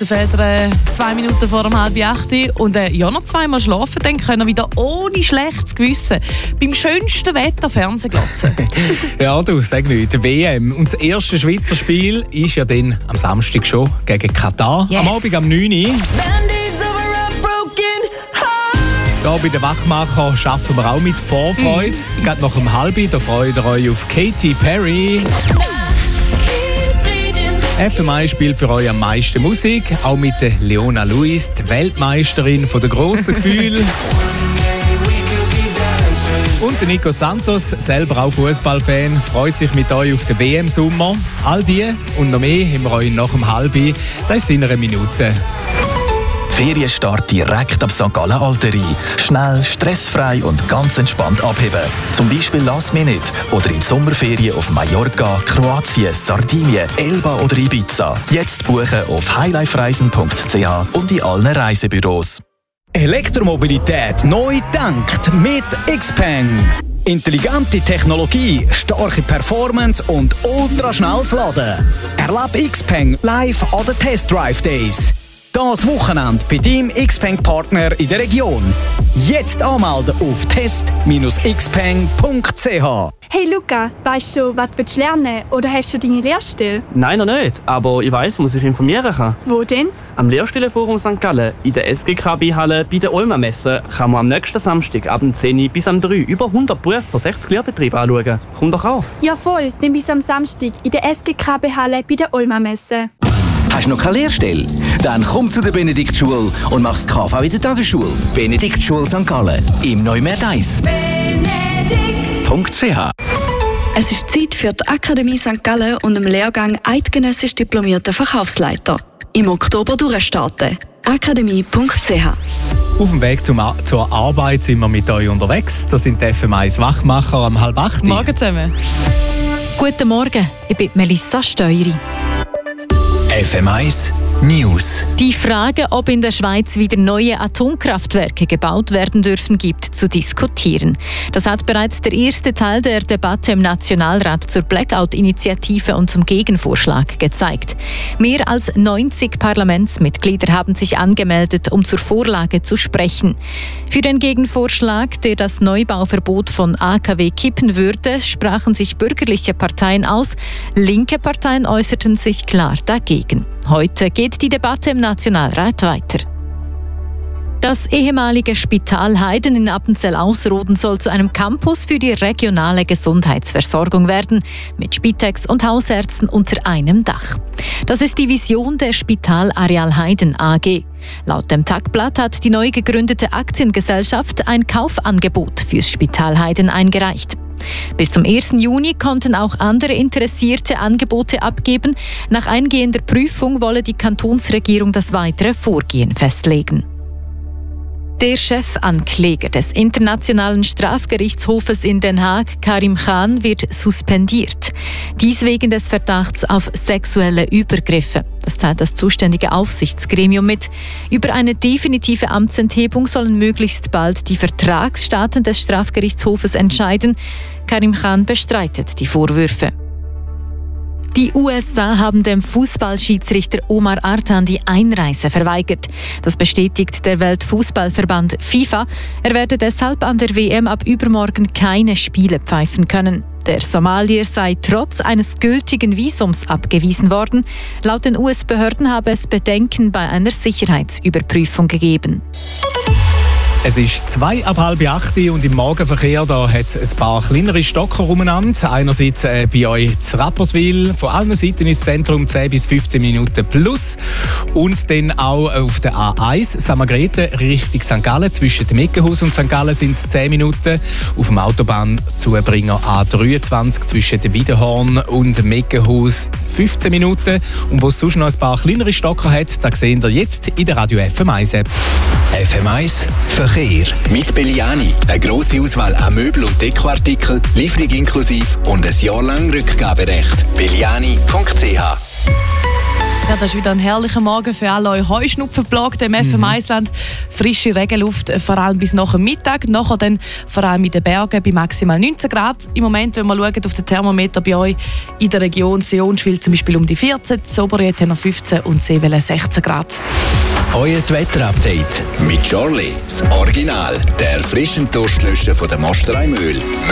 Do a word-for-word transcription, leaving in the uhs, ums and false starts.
alten Väter zwei Minuten vor um halb acht und äh, ja noch zweimal schlafen, dann können wir wieder ohne schlechtes Gewissen beim schönsten Wetter Fernsehen glotzen. Ja, du, sag nicht, W M. Und das erste Schweizer Spiel ist ja dann am Samstag schon gegen Katar. Yes. Am Abend um neun Uhr. Hier bei den Wachmacher arbeiten wir auch mit Vorfreude. Mm. Gerade nach um halb, da freut ihr euch auf Katy Perry. F M eins spielt für euch am meisten Musik, auch mit der Leona Lewis, die Weltmeisterin der grossen Gefühle. Und der Nico Santos, selber auch Fußballfan, freut sich mit euch auf den W M-Sommer. All die und noch mehr haben wir euch nach dem Halbi. Das ist in einer Minute. Ferienstart direkt ab Sankt Gallen Alterie. Schnell, stressfrei und ganz entspannt abheben. Zum Beispiel Last Minute oder in die Sommerferien auf Mallorca, Kroatien, Sardinien, Elba oder Ibiza. Jetzt buchen auf highlifereisen punkt c h und in allen Reisebüros. Elektromobilität neu denkt mit Xpeng. Intelligente Technologie, starke Performance und ultraschnelles Laden. Erlebe Xpeng live an den Test Drive Days. Das Wochenende bei deinem Xpeng-Partner in der Region. Jetzt anmelden auf test dash xpeng punkt c h. Hey Luca, weißt du, was du lernen willst oder hast du deine Lehrstelle? Nein, noch nicht, aber ich weiss, wo man sich informieren kann. Wo denn? Am Lehrstellenforum Sankt Gallen, in der S G K B-Halle bei der Olma Messe, kann man am nächsten Samstag ab zehn Uhr bis am drei Uhr über hundert Berufe von sechzig Lehrbetrieben anschauen. Komm doch auch. Ja voll, dann bis am Samstag in der S G K B-Halle bei der Olma Messe. Hast du noch keine Lehrstelle? Dann komm zu der Benediktschule und mach das K V in der Tagesschule. Benediktschule Sankt Gallen im Neumärkt eins. benedikt punkt c h. Es ist Zeit für die Akademie Sankt Gallen und im Lehrgang Eidgenössisch diplomierter Verkaufsleiter. Im Oktober durchstarten. akademie punkt c h. Auf dem Weg zum Ar- zur Arbeit sind wir mit euch unterwegs. Das sind die F M eins Wachmacher am halb acht. Morgen zusammen. Guten Morgen, ich bin Melissa Steueri. F M eins News. Die Frage, ob in der Schweiz wieder neue Atomkraftwerke gebaut werden dürfen, gibt zu diskutieren. Das hat bereits der erste Teil der Debatte im Nationalrat zur Blackout-Initiative und zum Gegenvorschlag gezeigt. Mehr als neunzig Parlamentsmitglieder haben sich angemeldet, um zur Vorlage zu sprechen. Für den Gegenvorschlag, der das Neubauverbot von A K W kippen würde, sprachen sich bürgerliche Parteien aus. Linke Parteien äußerten sich klar dagegen. Heute geht die Debatte im Nationalrat weiter. Das ehemalige Spital Heiden in Appenzell-Ausserrhoden soll zu einem Campus für die regionale Gesundheitsversorgung werden, mit Spitex und Hausärzten unter einem Dach. Das ist die Vision der Spital Areal Heiden A G. Laut dem Tagblatt hat die neu gegründete Aktiengesellschaft ein Kaufangebot fürs Spital Heiden eingereicht. Bis zum ersten Juni konnten auch andere Interessierte Angebote abgeben. Nach eingehender Prüfung wolle die Kantonsregierung das weitere Vorgehen festlegen. Der Chefankläger des Internationalen Strafgerichtshofes in Den Haag, Karim Khan, wird suspendiert. Dies wegen des Verdachts auf sexuelle Übergriffe. Das teilt das zuständige Aufsichtsgremium mit. Über eine definitive Amtsenthebung sollen möglichst bald die Vertragsstaaten des Strafgerichtshofes entscheiden. Karim Khan bestreitet die Vorwürfe. Die U S A haben dem Fußballschiedsrichter Omar Artan die Einreise verweigert. Das bestätigt der Weltfußballverband FIFA. Er werde deshalb an der W M ab übermorgen keine Spiele pfeifen können. Der Somalier sei trotz eines gültigen Visums abgewiesen worden. Laut den U S-Behörden habe es Bedenken bei einer Sicherheitsüberprüfung gegeben. Es ist zwei ab halb acht und im Morgenverkehr da hat es ein paar kleinere Stocker umeinander. Einerseits äh, bei euch zu Rapperswil, von allen Seiten ins Zentrum zehn bis fünfzehn Minuten plus. Und dann auch auf der A eins Sankt Margrethe Richtung Sankt Gallen. Zwischen dem Meckenhaus und Sankt Gallen sind es zehn Minuten. Auf dem Autobahnzubringer A dreiundzwanzig zwischen dem Wiederhorn und dem Meckenhaus fünfzehn Minuten. Und wo es sonst noch ein paar kleinere Stocker hat, das sehen ihr jetzt in der Radio F M eins App. F M eins Verkehr. Mit Belliani. Eine grosse Auswahl an Möbel- und Dekoartikeln, Lieferung inklusive und ein Jahr lang Rückgaberecht. belliani punkt c h. Ja, das ist wieder ein herrlicher Morgen für alle euch Heuschnupfenplagten im F M Eisland. Frische Regenluft, vor allem bis nach dem Mittag. Nachher dann vor allem in den Bergen bei maximal neunzehn Grad. Im Moment, wenn wir schauen auf den Thermometer bei euch in der Region Sionschwil zum Beispiel um die vierzehn, Oberried haben noch fünfzehn und Seewelle sechzehn Grad. Euer Wetterupdate mit Charlie, das Original, der frischen Durstlöscher von der Mosterei Mühl.